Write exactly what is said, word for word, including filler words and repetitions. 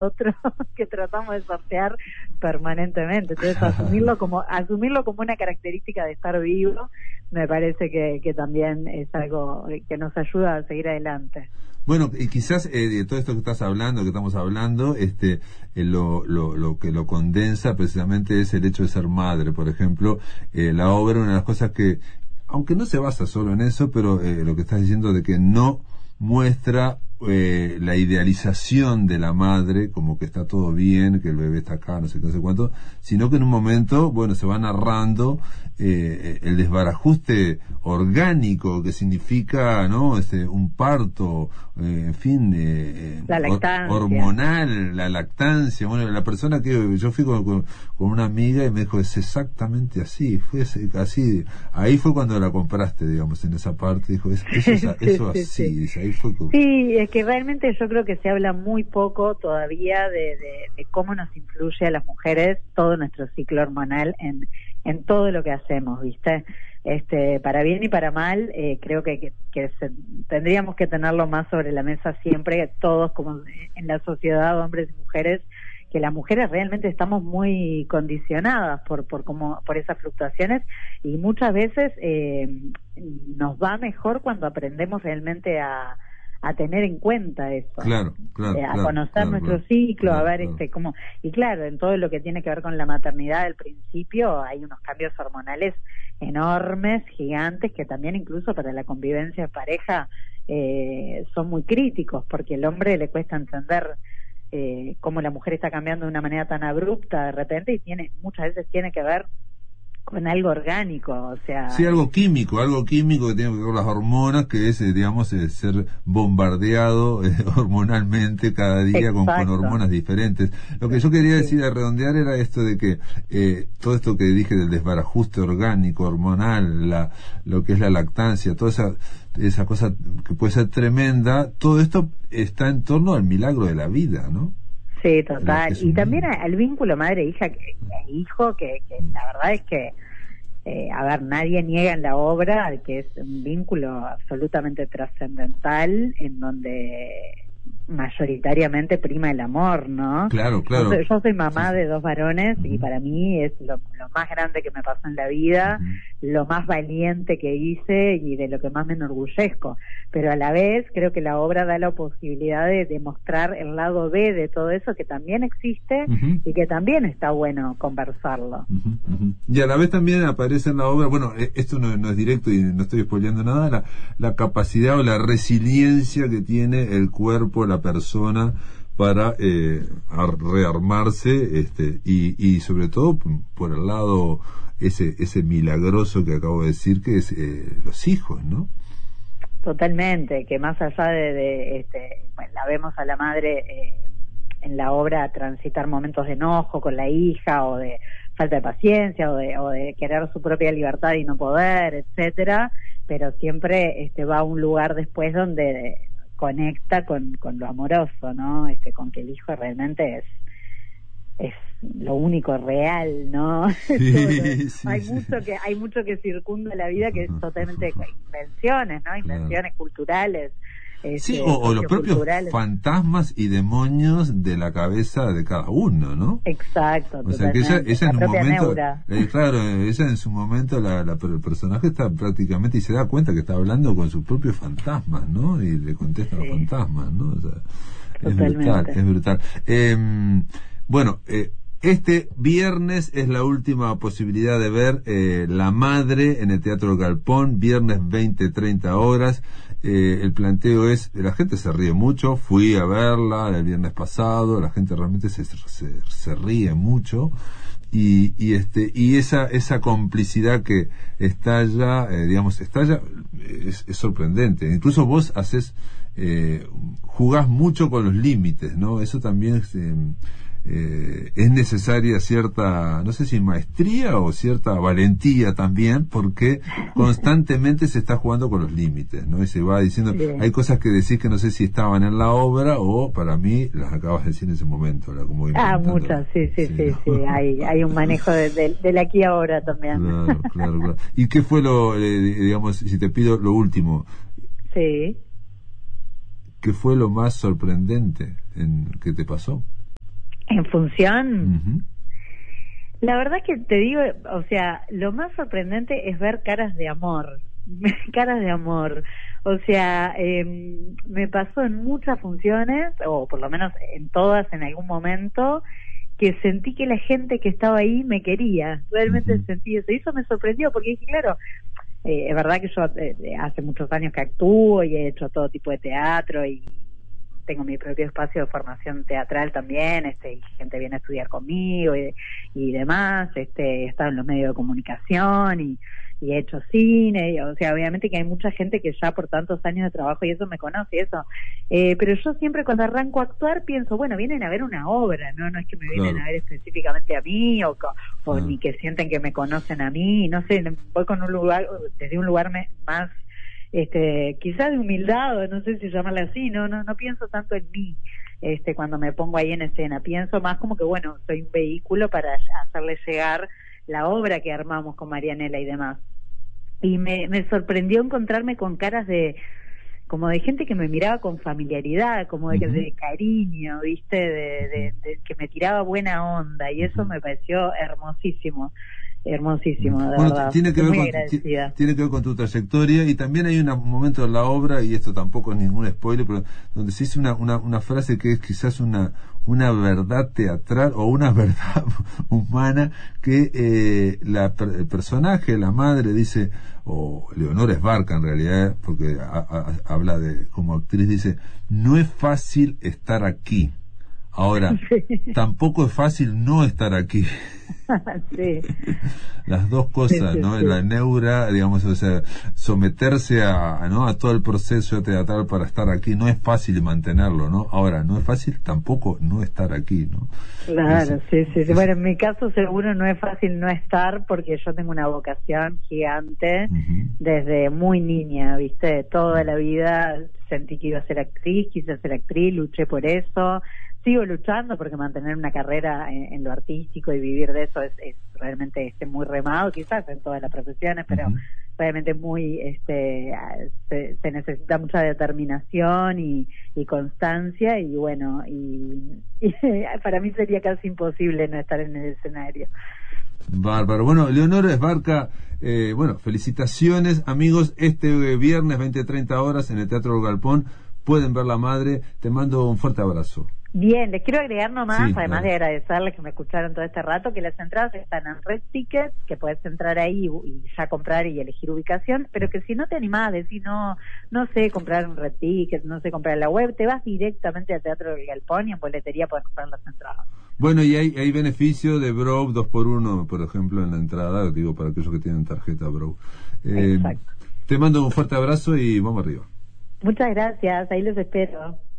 otro que tratamos de sortear permanentemente. Entonces asumirlo como asumirlo como una característica de estar vivo me parece que, que también es algo que nos ayuda a seguir adelante. Bueno, y quizás eh, de todo esto que estás hablando, que estamos hablando, este, eh, lo, lo, lo que lo condensa precisamente es el hecho de ser madre. Por ejemplo, eh, la obra, una de las cosas que, aunque no se basa solo en eso, pero eh, lo que estás diciendo de que no muestra eh, la idealización de la madre, como que está todo bien, que el bebé está acá, no sé qué, no sé cuánto, sino que en un momento, bueno, se va narrando eh, el desbarajuste orgánico que significa, ¿no? Este, un parto, eh, en fin, eh, la lactancia. hormonal, la lactancia. Bueno, la persona que yo fui con, con, con una amiga y me dijo, es exactamente así, fue así. Ahí fue cuando la compraste, digamos, en esa parte. Dijo, es, eso, es, eso sí, así. sí. Dice, ahí fue como... Sí, es que realmente yo creo que se habla muy poco todavía de, de, de cómo nos influye a las mujeres todo nuestro ciclo hormonal en, en todo lo que hacemos, ¿viste? Este, para bien y para mal, eh, creo que, que, que se, tendríamos que tenerlo más sobre la mesa siempre, todos como en la sociedad, hombres y mujeres, que las mujeres realmente estamos muy condicionadas por por como por esas fluctuaciones y muchas veces eh, nos va mejor cuando aprendemos realmente a a tener en cuenta eso, claro, claro, eh, a claro, conocer claro, nuestro claro, ciclo, claro, a ver claro. este cómo, y claro, en todo lo que tiene que ver con la maternidad al principio hay unos cambios hormonales enormes, gigantes, que también incluso para la convivencia en pareja eh, son muy críticos, porque al hombre le cuesta entender eh, cómo la mujer está cambiando de una manera tan abrupta de repente, y tiene muchas veces tiene que ver con algo orgánico, o sea... Sí, algo químico, algo químico que tiene que ver con las hormonas, que es, eh, digamos, eh, ser bombardeado eh, hormonalmente cada día con, con hormonas diferentes. Lo que yo quería decir, sí. a redondear, era esto de que eh, todo esto que dije del desbarajuste orgánico, hormonal, la, lo que es la lactancia, toda esa, esa cosa que puede ser tremenda, todo esto está en torno al milagro de la vida, ¿no? Sí, total. Y también mundo. al vínculo madre-hija, que, hijo, que, que la verdad es que, eh, a ver, nadie niega en la obra que es un vínculo absolutamente trascendental, en donde mayoritariamente prima el amor, ¿no? Claro, claro. Yo soy, yo soy mamá sí, sí. de dos varones uh-huh. y para mí es lo, lo más grande que me pasó en la vida, uh-huh. lo más valiente que hice y de lo que más me enorgullezco. Pero a la vez creo que la obra da la posibilidad de demostrar el lado B de todo eso, que también existe uh-huh. y que también está bueno conversarlo. Uh-huh, uh-huh. Y a la vez también aparece en la obra, bueno, esto no, no es directo y no estoy spoileando nada, la, la capacidad o la resiliencia que tiene el cuerpo, la persona, para eh, rearmarse, este, y, y sobre todo por el lado ese ese milagroso que acabo de decir, que es eh, los hijos, ¿no? Totalmente, que más allá de, de este, bueno, la vemos a la madre eh, en la obra transitar momentos de enojo con la hija, o de falta de paciencia, o de, o de querer su propia libertad y no poder, etcétera, pero siempre este va a un lugar después donde conecta con, con lo amoroso, ¿no? Este, con que el hijo realmente es es lo único real, ¿no? Sí, sí, hay sí. mucho que hay mucho que circunda la vida, que es totalmente invenciones, ¿no? Invenciones claro. culturales. Este, sí, o, o los propios fantasmas y demonios de la cabeza de cada uno, ¿no? Exacto. O sea que ella, ella en un momento, eh, claro, ella en su momento, la, la, el personaje está prácticamente y se da cuenta que está hablando con sus propios fantasmas, ¿no? Y le contesta sí. a los fantasmas, ¿no? O sea, es brutal, es brutal. Eh, bueno, eh, este viernes es la última posibilidad de ver eh, La Madre en el Teatro Galpón, viernes veinte treinta horas. Eh, el planteo es, la gente se ríe mucho, fui a verla el viernes pasado, la gente realmente se, se, se ríe mucho, y, y este y esa esa complicidad que estalla, eh, digamos, estalla, es, es sorprendente. Incluso vos haces, eh, jugás mucho con los límites, ¿no? Eso también es... Eh, Eh, es necesaria cierta, no sé si maestría o cierta valentía también, porque constantemente se está jugando con los límites, ¿no? Y se va diciendo, sí. hay cosas que decís que no sé si estaban en la obra o para mí las acabas de decir en ese momento. La, como ah, muchas, sí, sí, sí, sí, ¿no? sí. Hay, hay un manejo de, de, del aquí ahora también. Claro, claro, claro. ¿Y qué fue lo, eh, digamos, si te pido lo último? Sí. ¿Qué fue lo más sorprendente en que te pasó? En función, Uh-huh. la verdad que te digo, o sea, lo más sorprendente es ver caras de amor, caras de amor. O sea, eh, me pasó en muchas funciones, o por lo menos en todas en algún momento, que sentí que la gente que estaba ahí me quería. Realmente Uh-huh. sentí eso. Y eso me sorprendió, porque dije, claro, eh, es verdad que yo eh, hace muchos años que actúo y he hecho todo tipo de teatro y tengo mi propio espacio de formación teatral también, este, y gente viene a estudiar conmigo y, y demás, este, he estado en los medios de comunicación y, y he hecho cine, y, o sea, obviamente que hay mucha gente que ya por tantos años de trabajo y eso me conoce, y eso, eh, pero yo siempre cuando arranco a actuar pienso, bueno, vienen a ver una obra, no no es que me vienen Claro. a ver específicamente a mí, o, o Ah. ni que sienten que me conocen a mí, no sé, voy con un lugar, desde un lugar me, más este quizás de humildad, o no sé si llamarle así, no no no pienso tanto en mí este cuando me pongo ahí en escena, pienso más como que bueno, soy un vehículo para hacerle llegar la obra que armamos con Marianela y demás. Y me, me sorprendió encontrarme con caras de como de gente que me miraba con familiaridad, como de, Uh-huh. de cariño, viste, de, de, de que me tiraba buena onda, y eso Uh-huh. me pareció hermosísimo. Hermosísimo, de bueno, verdad. tiene que Estoy ver muy con agradecida. tiene que ver con tu trayectoria, y también hay una- un momento en la obra, y esto tampoco es ningún spoiler, pero donde se dice una, una, una frase que es quizás una una verdad teatral o una verdad humana, que eh, la, el personaje, la madre dice, o Leonora Esbarca en realidad, porque a, a, habla de como actriz, dice, no es fácil estar aquí. Ahora, Sí. tampoco es fácil no estar aquí. Sí. Las dos cosas, Sí, sí, ¿no? sí. La neura, digamos, o sea, someterse a, ¿no? a todo el proceso teatral para estar aquí no es fácil mantenerlo, ¿no? Ahora, no es fácil tampoco no estar aquí, ¿no? Claro, Ese- sí, sí, sí. ese- Bueno, en mi caso seguro no es fácil no estar porque yo tengo una vocación gigante Ujú. desde muy niña, ¿viste? Toda la vida sentí que iba a ser actriz, quise ser actriz, luché por eso. Sigo luchando porque mantener una carrera en, en lo artístico y vivir de eso es, es realmente este, muy remado, quizás en todas las profesiones, pero Ujú. realmente muy, este, se, se necesita mucha determinación y, y constancia, y bueno, y, y para mí sería casi imposible no estar en el escenario. Bárbaro. Bueno, Leonora Esbarca, eh, bueno, felicitaciones, amigos. Este viernes, veinte treinta horas, en el Teatro El Galpón, pueden ver La Madre. Te mando un fuerte abrazo. Bien, les quiero agregar nomás, Sí, además dale. de agradecerles que me escucharon todo este rato, que las entradas están en Red Ticket, que puedes entrar ahí y, y ya comprar y elegir ubicación, pero que si no te animás, decís, no, no sé comprar un Red Ticket, no sé comprar en la web, te vas directamente al Teatro del Galpón y en boletería puedes comprar las entradas. Bueno, y hay, hay beneficio de Brow dos por uno, por ejemplo, en la entrada, digo, para aquellos que tienen tarjeta Brow. Eh, Exacto. te mando un fuerte abrazo y vamos arriba. Muchas gracias, ahí los espero.